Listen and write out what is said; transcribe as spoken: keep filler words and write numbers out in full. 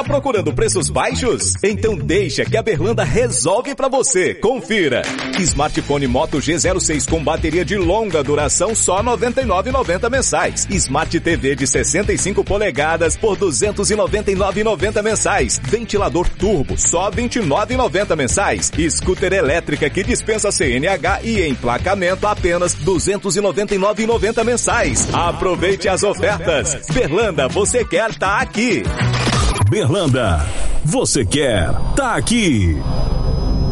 procurando preços baixos? Então deixa que a Berlanda resolve pra você. Confira. Smartphone Moto G zero seis com bateria de longa duração só noventa e nove reais e noventa centavos mensais. Smart T V de sessenta e cinco polegadas por duzentos e noventa e nove reais e noventa centavos mensais. Ventilador turbo só vinte e nove reais e noventa centavos mensais. Scooter elétrica que dispensa C N H e emplacamento apenas duzentos e noventa e nove reais e noventa centavos mensais. Aproveite as ofertas. Berlanda, você quer tá aqui. Berlanda, você quer tá aqui.